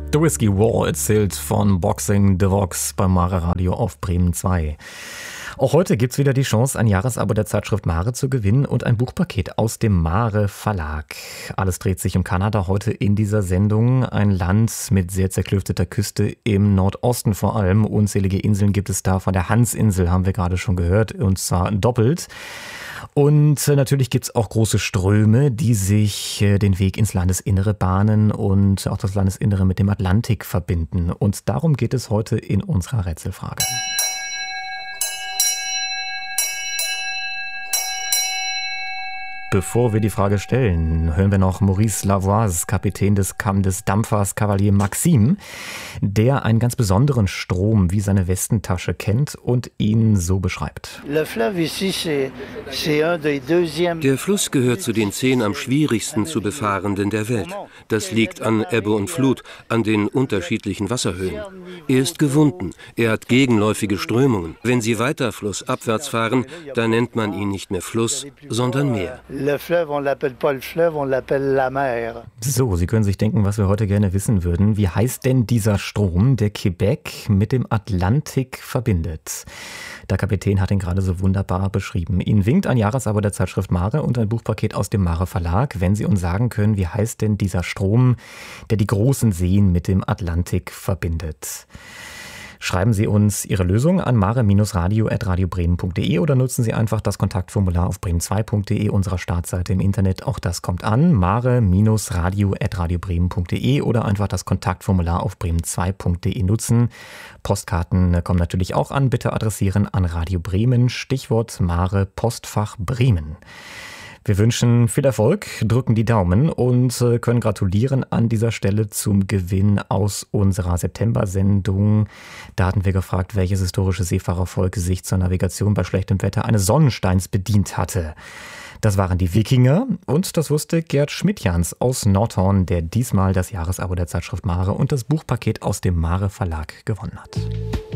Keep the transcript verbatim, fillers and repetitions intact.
The Whiskey War erzählt von Boxing the Vox beim Mare Radio auf Bremen zwei. Auch heute gibt's wieder die Chance, ein Jahresabo der Zeitschrift Mare zu gewinnen und ein Buchpaket aus dem Mare Verlag. Alles dreht sich um Kanada heute in dieser Sendung. Ein Land mit sehr zerklüfteter Küste im Nordosten vor allem. Unzählige Inseln gibt es da. Von der Hansinsel haben wir gerade schon gehört, und zwar doppelt. Und natürlich gibt's auch große Ströme, die sich den Weg ins Landesinnere bahnen und auch das Landesinnere mit dem Atlantik verbinden. Und darum geht es heute in unserer Rätselfrage. Bevor wir die Frage stellen, hören wir noch Maurice Lavoise, Kapitän des, Kam- des Dampfers Cavalier Maxime, der einen ganz besonderen Strom wie seine Westentasche kennt und ihn so beschreibt. Der Fluss gehört zu den zehn am schwierigsten zu befahrenden der Welt. Das liegt an Ebbe und Flut, an den unterschiedlichen Wasserhöhen. Er ist gewunden, er hat gegenläufige Strömungen. Wenn Sie weiter flussabwärts fahren, dann nennt man ihn nicht mehr Fluss, sondern Meer. So, Sie können sich denken, was wir heute gerne wissen würden. Wie heißt denn dieser Strom, der Quebec mit dem Atlantik verbindet? Der Kapitän hat ihn gerade so wunderbar beschrieben. Ihnen winkt ein Jahresabo der Zeitschrift Mare und ein Buchpaket aus dem Mare Verlag, wenn Sie uns sagen können, wie heißt denn dieser Strom, der die großen Seen mit dem Atlantik verbindet. Schreiben Sie uns Ihre Lösung an mare-radio at radiobremen punkt de oder nutzen Sie einfach das Kontaktformular auf bremen zwei punkt de, unserer Startseite im Internet. Auch das kommt an, mare-radio at radiobremen punkt de oder einfach das Kontaktformular auf bremen zwei punkt de nutzen. Postkarten kommen natürlich auch an. Bitte adressieren an Radio Bremen, Stichwort Mare, Postfach Bremen. Wir wünschen viel Erfolg, drücken die Daumen und können gratulieren an dieser Stelle zum Gewinn aus unserer September-Sendung. Da hatten wir gefragt, welches historische Seefahrervolk sich zur Navigation bei schlechtem Wetter eines Sonnensteins bedient hatte. Das waren die Wikinger und das wusste Gerd Schmidjans aus Nordhorn, der diesmal das Jahresabo der Zeitschrift Mare und das Buchpaket aus dem Mare Verlag gewonnen hat.